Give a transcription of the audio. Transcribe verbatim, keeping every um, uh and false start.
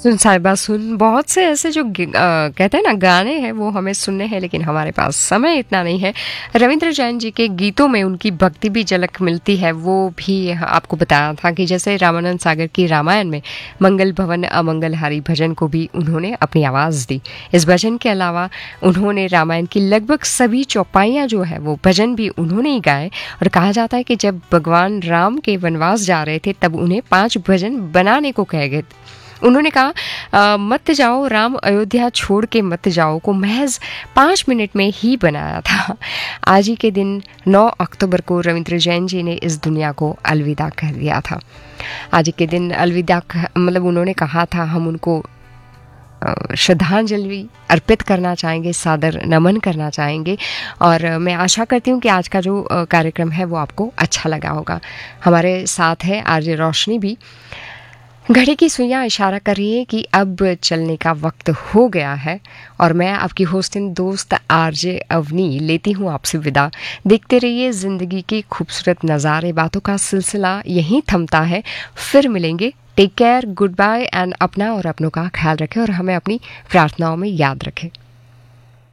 सुन साहिबा सुन, बहुत से ऐसे जो ग- अ, कहते हैं ना गाने हैं वो हमें सुनने हैं, लेकिन हमारे पास समय इतना नहीं है। रविंद्र जैन जी के गीतों में उनकी भक्ति भी झलक मिलती है, वो भी आपको बताया था कि जैसे रामानंद सागर की रामायण में मंगल भवन अमंगलहारी भजन को भी उन्होंने अपनी आवाज़ दी। इस भजन के अलावा उन्होंने रामायण की लगभग सभी चौपाइयाँ जो है वो भजन भी उन्होंने ही गाए। और कहा जाता है कि जब भगवान राम के वनवास जा रहे थे तब उन्हें पांच भजन बनाने को कहे गए। उन्होंने कहा, "अ, मत जाओ राम अयोध्या छोड़ के मत जाओ" को महज पाँच मिनट में ही बनाया था। आज ही के दिन नौ अक्टूबर को रविंद्र जैन जी ने इस दुनिया को अलविदा कह दिया था। आज ही के दिन अलविदा मतलब उन्होंने कहा था, हम उनको अ, श्रद्धांजलि अर्पित करना चाहेंगे, सादर नमन करना चाहेंगे। और अ, मैं आशा करती हूँ कि आज का जो अ, कार्यक्रम है वो आपको अच्छा लगा होगा। हमारे साथ है आरजे रोशनी भी। घड़ी की सुइयां इशारा कर रही है कि अब चलने का वक्त हो गया है, और मैं आपकी होस्टिंग दोस्त आरजे अवनी लेती हूँ आपसे विदा। देखते रहिए जिंदगी के खूबसूरत नज़ारे, बातों का सिलसिला यहीं थमता है। फिर मिलेंगे। Take care, good bye and अपना और अपनों का ख्याल रखें और हमें अपनी प्रार्थनाओं में याद रखें।